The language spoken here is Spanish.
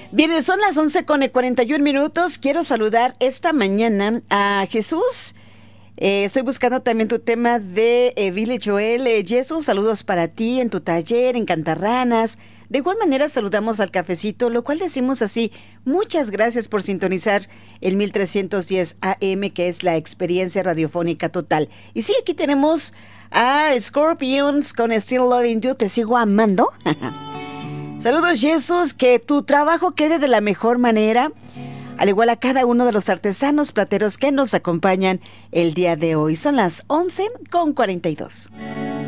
Bien, son las 11:41. Quiero saludar esta mañana a Jesús. Estoy buscando también tu tema de Billy Joel. Jesús, saludos para ti en tu taller, en Cantarranas. De igual manera saludamos al cafecito, lo cual decimos así: muchas gracias por sintonizar el 1310 AM, que es la experiencia radiofónica total. Y sí, aquí tenemos a Scorpions con Still Loving You, Te Sigo Amando. Saludos, Jesús, que tu trabajo quede de la mejor manera, al igual a cada uno de los artesanos plateros que nos acompañan el día de hoy. Son las 11:42.